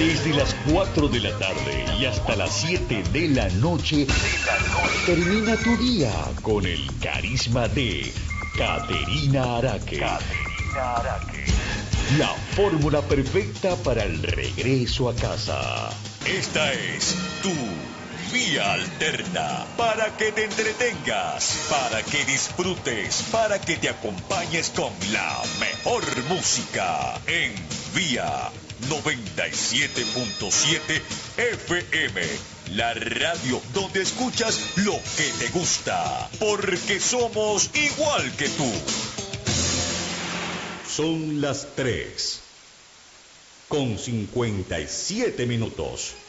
Desde las 4 de la tarde y hasta las 7 de la noche, termina tu día con el carisma de Caterina Araque. La fórmula perfecta para el regreso a casa. Esta es tu Vía Alterna, para que te entretengas, para que disfrutes, para que te acompañes con la mejor música en Vía 97.7 FM, la radio donde escuchas lo que te gusta, porque somos igual que tú. Son las 3:57 minutos.